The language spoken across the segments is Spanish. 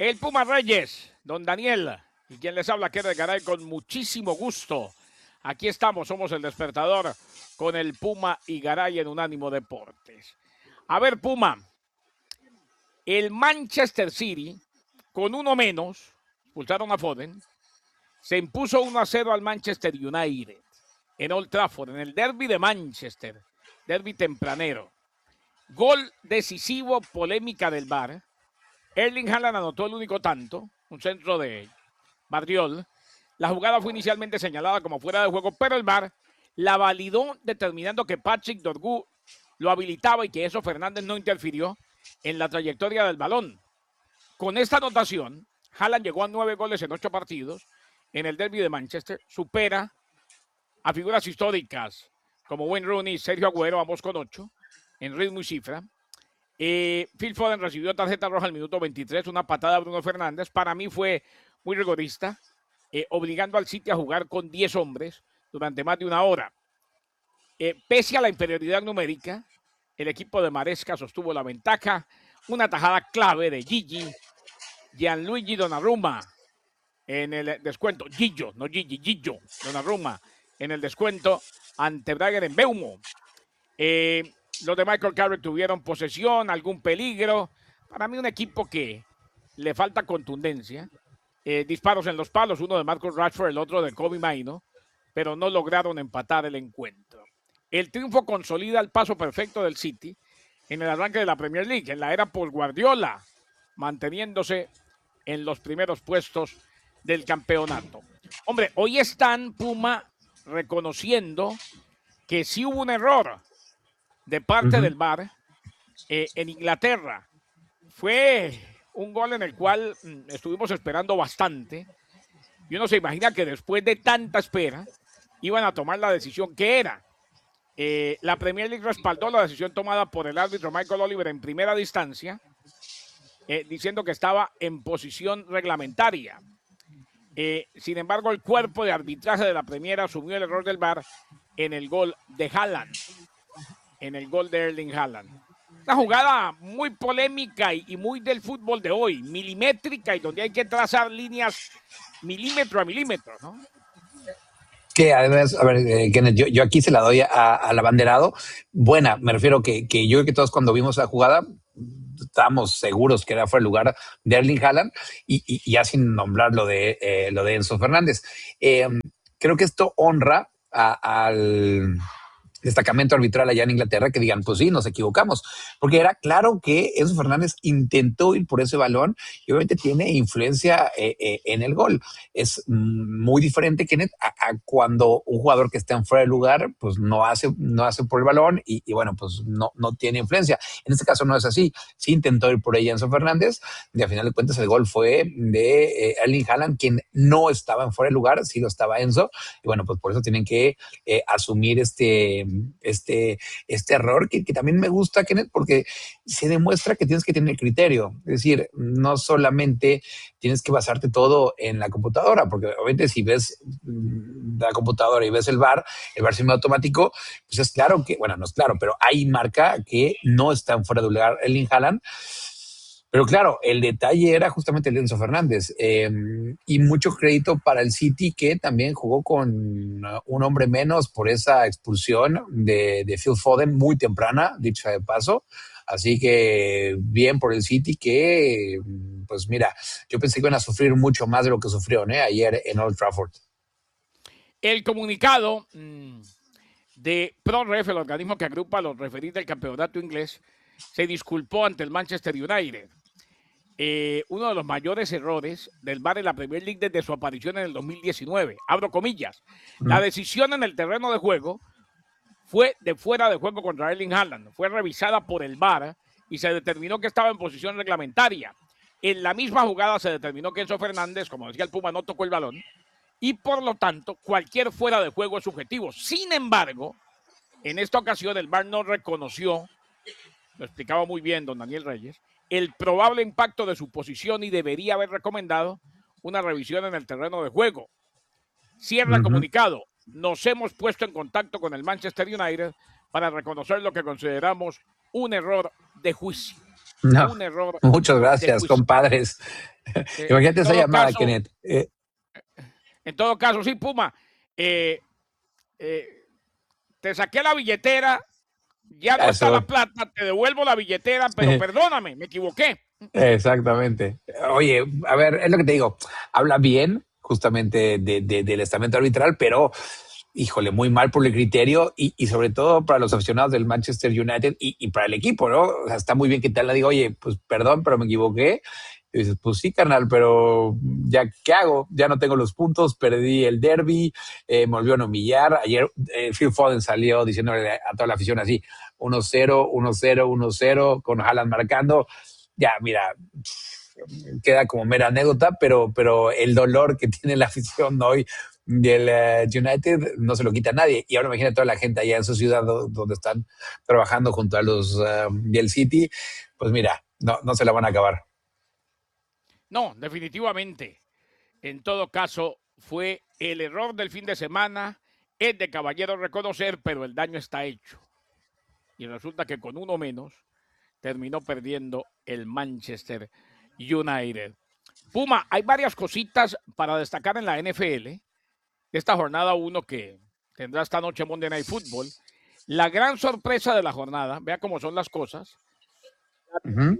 El Puma Reyes, don Daniel, y quien les habla, Kenneth Garay, con muchísimo gusto. Aquí estamos, somos el despertador con el Puma y Garay en Unánimo Deportes. A ver, Puma, el Manchester City, con uno menos, expulsaron a Foden, se impuso 1-0 al Manchester United en Old Trafford, en el derbi de Manchester, derbi tempranero. Gol decisivo, polémica del VAR. Erling Haaland anotó el único tanto, un centro de Madriol. La jugada fue inicialmente señalada como fuera de juego, pero el VAR la validó determinando que Patrick Dorgu lo habilitaba y que Enzo Fernández no interfirió en la trayectoria del balón. Con esta anotación, Haaland llegó a 9 goles en 8 partidos en el derbi de Manchester, supera a figuras históricas como Wayne Rooney y Sergio Agüero, ambos con 8, en ritmo y cifra. Phil Foden recibió tarjeta roja al minuto 23, una patada a Bruno Fernández. Para mí fue muy rigorista, obligando al City a jugar con 10 hombres durante más de una hora. Pese a la inferioridad numérica, el equipo de Maresca sostuvo la ventaja. Una tajada clave de Gianluigi Donnarumma en el descuento. Gillo, no Gigi, Gillo Donnarumma en el descuento ante Bragger Mbeumo. Los de Michael Carrick tuvieron posesión, algún peligro. Para mí un equipo que le falta contundencia. Disparos en los palos, uno de Marcus Rashford, el otro de Kobe Mainoo, pero no lograron empatar el encuentro. El triunfo consolida el paso perfecto del City en el arranque de la Premier League, en la era post-Guardiola, manteniéndose en los primeros puestos del campeonato. Hombre, hoy están, Puma, reconociendo que sí hubo un error de parte del VAR en Inglaterra. Fue un gol en el cual estuvimos esperando bastante. Y uno se imagina que después de tanta espera iban a tomar la decisión que era. La Premier League respaldó la decisión tomada por el árbitro Michael Oliver en primera distancia, diciendo que estaba en posición reglamentaria. Sin embargo, el cuerpo de arbitraje de la Premier asumió el error del VAR en el gol de Haaland, en el gol de Erling Haaland. Una jugada muy polémica y muy del fútbol de hoy, milimétrica y donde hay que trazar líneas milímetro a milímetro, ¿no? Que además, a ver, Kenneth, yo aquí se la doy al abanderado. Buena, me refiero que yo creo que todos cuando vimos la jugada estábamos seguros que era fuera el lugar de Erling Haaland y ya sin nombrar lo de Enzo Fernández. Creo que esto honra al destacamento arbitral allá en Inglaterra, que digan, pues sí, nos equivocamos, porque era claro que Enzo Fernández intentó ir por ese balón y obviamente tiene influencia en el gol. Es muy diferente, Kenneth, a cuando un jugador que está en fuera de lugar, pues no hace por el balón y bueno, pues no tiene influencia. En este caso no es así. Sí intentó ir por ella Enzo Fernández y al final de cuentas el gol fue de Erling Haaland, quien no estaba en fuera de lugar, sí lo estaba Enzo, y bueno, pues por eso tienen que asumir este error que también me gusta, Kenneth, porque se demuestra que tienes que tener criterio. Es decir, no solamente tienes que basarte todo en la computadora, porque obviamente si ves la computadora y ves el VAR semiautomático, pues es claro que, bueno, no es claro, pero ahí marca que no está en fuera de lugar Erling Haaland. Pero claro, el detalle era justamente el Enzo Fernández y mucho crédito para el City, que también jugó con un hombre menos por esa expulsión de Phil Foden muy temprana, dicho de paso. Así que bien por el City que, pues mira, yo pensé que iban a sufrir mucho más de lo que sufrieron ayer en Old Trafford. El comunicado de ProRef, el organismo que agrupa a los referidos del campeonato inglés, se disculpó ante el Manchester United. Uno de los mayores errores del VAR en la Premier League desde su aparición en el 2019. Abro comillas. La decisión en el terreno de juego fue de fuera de juego contra Erling Haaland. Fue revisada por el VAR y se determinó que estaba en posición reglamentaria. En la misma jugada se determinó que Enzo Fernández, como decía el Puma, no tocó el balón y por lo tanto cualquier fuera de juego es subjetivo. Sin embargo, en esta ocasión el VAR no reconoció, lo explicaba muy bien don Daniel Reyes, el probable impacto de su posición y debería haber recomendado una revisión en el terreno de juego. Cierra el comunicado. Nos hemos puesto en contacto con el Manchester United para reconocer lo que consideramos un error de juicio. No, un error muchas de gracias, juicio. compadres. En Imagínate esa todo llamada, caso, Kenneth. sí, Puma, eh, eh, te saqué la billetera, ya no está la Eso, plata, te devuelvo la billetera, pero perdóname, me equivoqué. exactamente. Oye, a ver, es lo que te digo. Habla bien justamente del estamento arbitral, pero híjole, muy mal por el criterio y sobre todo para los aficionados del Manchester United y para el equipo, ¿no? O sea, está muy bien que tal le diga, oye, pues perdón, pero me equivoqué. Y dices, pues sí, carnal, pero ya, ¿qué hago? Ya no tengo los puntos, perdí el derby, me volvieron a humillar. Ayer Phil Foden salió diciéndole a toda la afición así, 1-0, 1-0, 1-0, con Haaland marcando. Ya, mira, queda como mera anécdota, pero el dolor que tiene la afición hoy del United no se lo quita a nadie. Y ahora imagina toda la gente allá en su ciudad donde están trabajando junto a los del City, pues mira, no se la van a acabar. No, definitivamente. En todo caso, fue el error del fin de semana. Es de caballero reconocer, pero el daño está hecho. Y resulta que con uno menos terminó perdiendo el Manchester United. Puma, hay varias cositas para destacar en la NFL. Esta jornada 1 que tendrá esta noche Monday Night Football. La gran sorpresa de la jornada, vea cómo son las cosas. Uh -huh.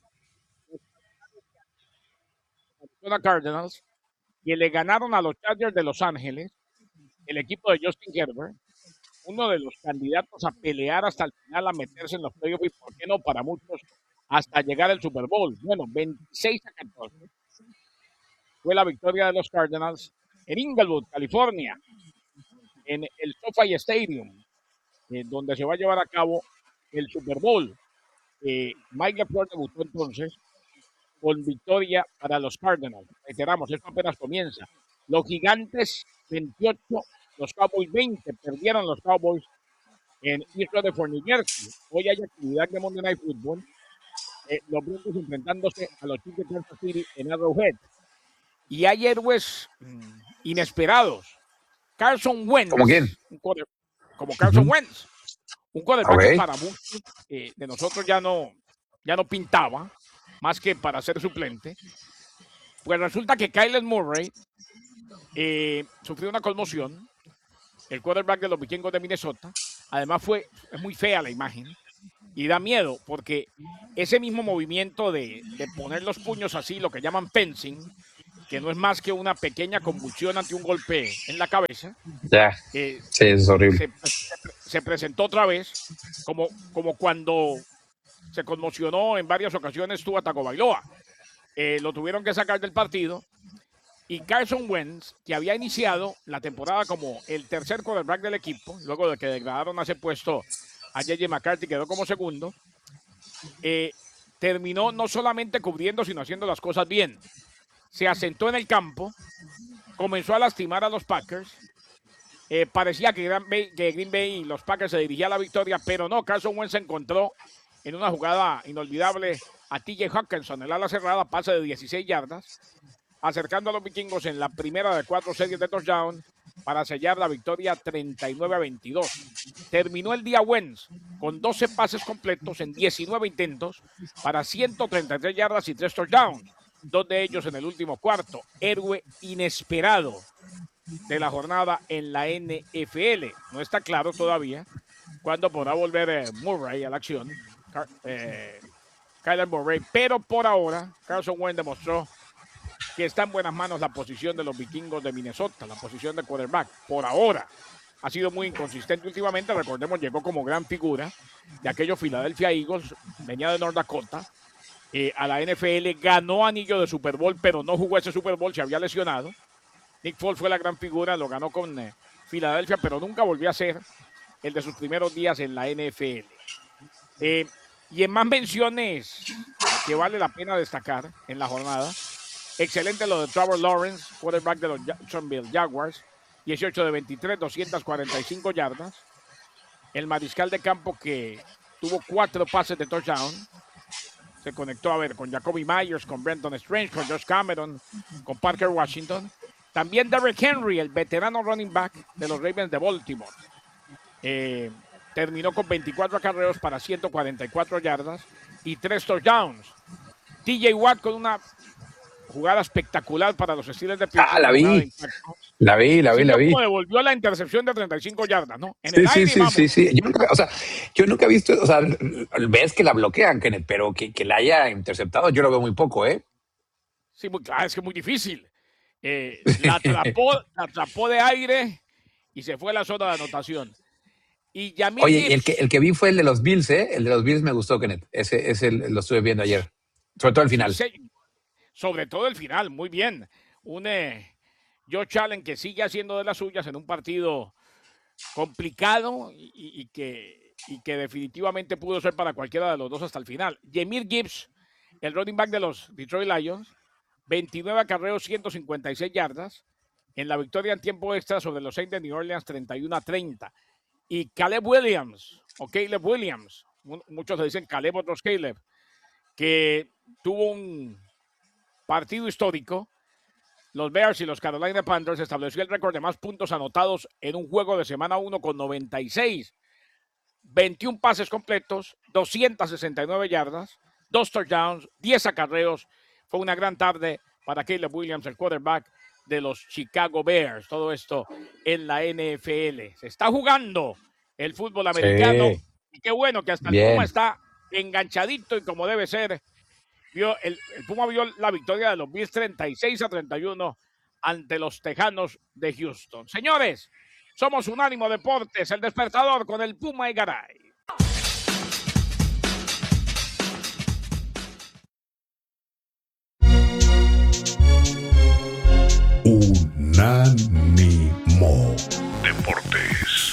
Los Cardinals, que le ganaron a los Chargers de Los Ángeles, el equipo de Justin Herbert, uno de los candidatos a pelear hasta el final, a meterse en los playoffs y, por qué no, para muchos, hasta llegar al Super Bowl. Bueno, 26-14 fue la victoria de los Cardinals en Inglewood, California, en el SoFi Stadium, donde se va a llevar a cabo el Super Bowl. Mike LaFleur debutó entonces con victoria para los Cardinals. Reiteramos, esto apenas comienza. Los Gigantes 28, los Cowboys 20, perdieron los Cowboys en East Rutherford, New Jersey. Hoy hay actividad de Monday Night Football. Los Broncos enfrentándose a los Chiefs de Kansas City en Arrowhead. Y hay héroes inesperados. Carson ¿Cómo quién? Wentz, como Carson Wentz, un quarterback que Okay. para muchos de nosotros ya no pintaba, más que para ser suplente. Pues resulta que Kyler Murray sufrió una conmoción, el quarterback de los vikingos de Minnesota. Además es muy fea la imagen y da miedo porque ese mismo movimiento de poner los puños así, lo que llaman fencing, que no es más que una pequeña convulsión ante un golpe en la cabeza, Ya, sí, es horrible. se presentó otra vez como cuando se conmocionó en varias ocasiones Tua Tagovailoa. Lo tuvieron que sacar del partido. Y Carson Wentz, que había iniciado la temporada como el tercer quarterback del equipo, luego de que degradaron a ese puesto a J.J. McCarthy, quedó como segundo, terminó no solamente cubriendo, sino haciendo las cosas bien. Se asentó en el campo, comenzó a lastimar a los Packers. Parecía que Green Bay y los Packers se dirigían a la victoria, pero no, Carson Wentz se encontró en una jugada inolvidable a TJ Hawkinson, el ala cerrada, pase de 16 yardas, acercando a los vikingos en la primera de 4 series de touchdown para sellar la victoria 39-22. Terminó el día Wentz con 12 pases completos en 19 intentos para 133 yardas y 3 touchdowns, 2 de ellos en el último cuarto. Héroe inesperado de la jornada en la NFL. No está claro todavía cuándo podrá volver Murray a la acción, Kyler Murray, pero por ahora Carson Wentz demostró que está en buenas manos la posición de los vikingos de Minnesota, la posición de quarterback. Por ahora ha sido muy inconsistente últimamente. Recordemos, llegó como gran figura de aquellos Philadelphia Eagles, venía de North Dakota, a la NFL, ganó anillo de Super Bowl, pero no jugó ese Super Bowl, se había lesionado. Nick Foles fue la gran figura, lo ganó con Filadelfia, pero nunca volvió a ser el de sus primeros días en la NFL. Y en más menciones que vale la pena destacar en la jornada, excelente lo de Trevor Lawrence, quarterback de los Jacksonville Jaguars, 18 de 23, 245 yardas. El mariscal de campo que tuvo 4 pases de touchdown, se conectó con Jacoby Myers, con Brenton Strange, con Josh Cameron, con Parker Washington. También Derrick Henry, el veterano running back de los Ravens de Baltimore. Terminó con 24 acarreos para 144 yardas y 3 touchdowns. TJ Watt con una jugada espectacular para los Steelers de Pittsburgh. La vi. La vi. Como devolvió la intercepción de 35 yardas, ¿no? En sí. Yo nunca he visto, ves que la bloquean, Kenneth, pero que la haya interceptado, yo lo veo muy poco, ¿eh? Sí, es que es muy difícil. La atrapó de aire y se fue a la zona de anotación. Y Oye, el que vi fue el de los Bills, ¿eh? El de los Bills me gustó, Kenneth. Ese lo estuve viendo ayer. Sobre todo el final. Sí, sobre todo el final, muy bien. Josh Allen que sigue haciendo de las suyas en un partido complicado y que definitivamente pudo ser para cualquiera de los dos hasta el final. Jahmyr Gibbs, el running back de los Detroit Lions, 29 acarreos, 156 yardas, en la victoria en tiempo extra sobre los Saints de New Orleans, 31-30. Y Caleb Williams, muchos le dicen Caleb, otros Caleb, que tuvo un partido histórico. Los Bears y los Carolina Panthers estableció el récord de más puntos anotados en un juego de semana 1 con 96. 21 pases completos, 269 yardas, 2 touchdowns, 10 acarreos. Fue una gran tarde para Caleb Williams, el quarterback de los Chicago Bears. Todo esto en la NFL. Se está jugando el fútbol americano. Sí. Y qué bueno que hasta el Puma está enganchadito y como debe ser. El Puma vio la victoria de los Bills 36-31 ante los Tejanos de Houston. Señores, somos Unánimo Deportes, el despertador con el Puma y Garay. Unánimo Deportes.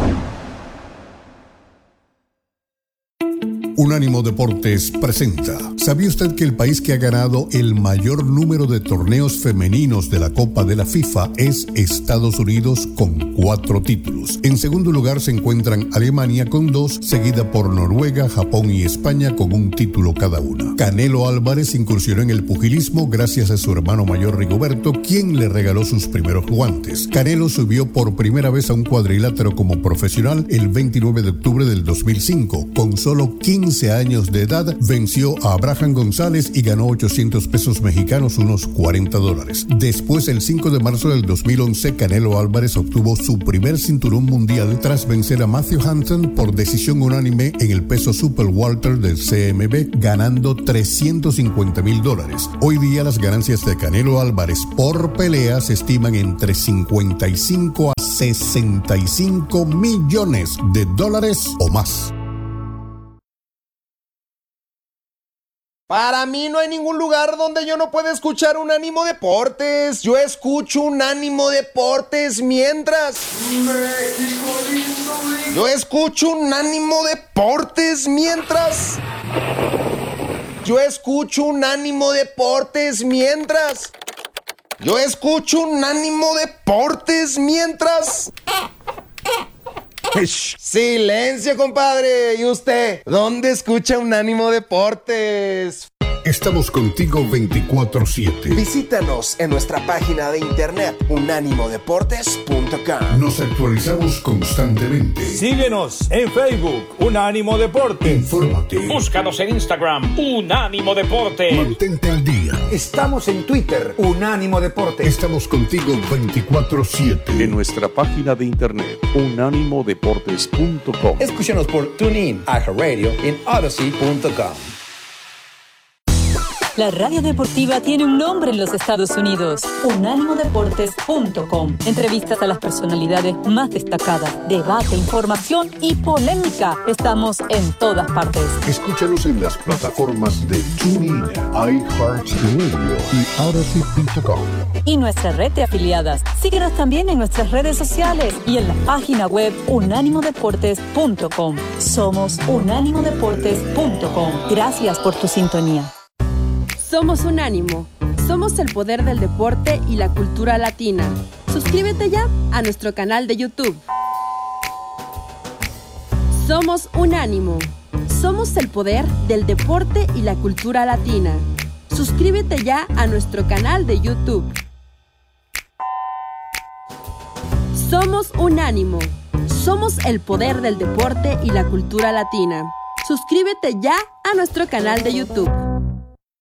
Unánimo Deportes presenta. ¿Sabía usted que el país que ha ganado el mayor número de torneos femeninos de la Copa de la FIFA es Estados Unidos con 4 títulos? En segundo lugar se encuentran Alemania con 2, seguida por Noruega, Japón y España con 1 título cada una. Canelo Álvarez incursionó en el pugilismo gracias a su hermano mayor Rigoberto, quien le regaló sus primeros guantes. Canelo subió por primera vez a un cuadrilátero como profesional el 29 de octubre del 2005. Con solo 15 años de edad, venció a Abraham González y ganó 800 pesos mexicanos, unos $40. Después, el 5 de marzo del 2011, Canelo Álvarez obtuvo su primer cinturón mundial tras vencer a Matthew Hansen por decisión unánime en el peso super welter del CMB, ganando $350,000. Hoy día, las ganancias de Canelo Álvarez por pelea se estiman entre 55 a 65 millones de dólares o más. Para mí no hay ningún lugar donde yo no pueda escuchar Unánimo Deportes. Yo escucho Unánimo Deportes mientras... México lindo, lindo. Yo escucho Unánimo Deportes mientras... Yo escucho Unánimo Deportes mientras... Yo escucho Unánimo Deportes mientras... Silencio, compadre. ¿Y usted? ¿Dónde escucha Unánimo Deportes? Estamos contigo 24/7. Visítanos en nuestra página de internet unánimodeportes.com. Nos actualizamos constantemente. Síguenos en Facebook, Unánimo Deportes. Infórmate. Búscanos en Instagram, Unánimo Deportes. Mantente al día. Estamos en Twitter, Unánimo Deportes. Estamos contigo 24/7. En nuestra página de internet, unánimodeportes.com. Escúchanos por TuneIn, iHeartRadio y en Odyssey.com. La radio deportiva tiene un nombre en los Estados Unidos, unánimodeportes.com. Entrevistas a las personalidades más destacadas, debate, información y polémica. Estamos en todas partes. Escúchanos en las plataformas de TuneIn, iHeartRadio y Odyssey.com. Y nuestra red de afiliadas. Síguenos también en nuestras redes sociales y en la página web unánimodeportes.com. Somos unánimodeportes.com. Gracias por tu sintonía. Somos Unánimo. Somos el poder del deporte y la cultura latina. Suscríbete ya a nuestro canal de YouTube. Somos Unánimo. Somos el poder del deporte y la cultura latina. Suscríbete ya a nuestro canal de YouTube. Somos Unánimo. Somos el poder del deporte y la cultura latina. Suscríbete ya a nuestro canal de YouTube.